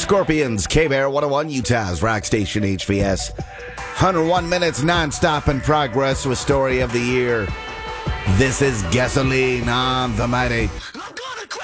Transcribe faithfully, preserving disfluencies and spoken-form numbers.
Scorpions, K-Bear, one oh one, Utah's rock station H V S. one hundred one minutes non-stop in progress with Story of the Year. This is Gasoline on the Mighty